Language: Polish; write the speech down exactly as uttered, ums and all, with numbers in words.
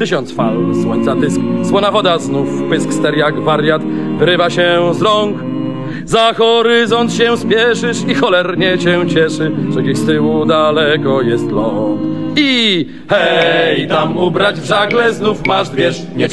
Tysiąc fal, słońca dysk, słona woda, znów pysk, ster jak wariat wyrywa się z rąk. Za horyzont się spieszysz i cholernie cię cieszy, że gdzieś z tyłu daleko jest ląd. I hej, tam ubrać w żagle znów masz dwież, nie